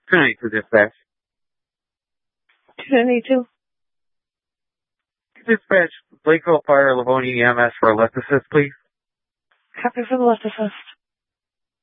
292 dispatch. 292. Dispatch, Lakeville Fire, Livonia EMS for a lift assist, please. Copy for the lift assist.